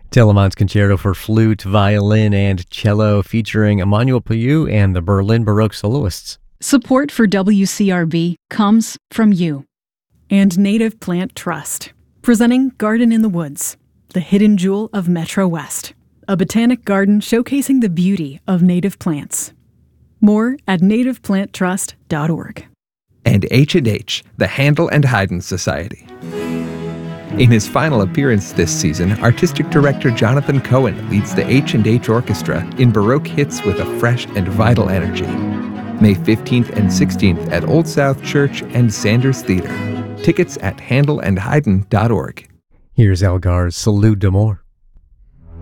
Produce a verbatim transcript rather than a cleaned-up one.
Telemann's Concerto for Flute, Violin, and Cello featuring Emmanuel Payou and the Berlin Baroque Soloists. Support for W C R B comes from you. And Native Plant Trust, presenting Garden in the Woods, the hidden jewel of Metro West, a botanic garden showcasing the beauty of native plants. More at native plant trust dot org. And H and H, the Handel and Haydn Society. In his final appearance this season, artistic director Jonathan Cohen leads the H and H Orchestra in Baroque hits with a fresh and vital energy. May fifteenth and sixteenth at Old South Church and Sanders Theater. Tickets at handel and haydn dot org. Here's Elgar's Salute d'Amour.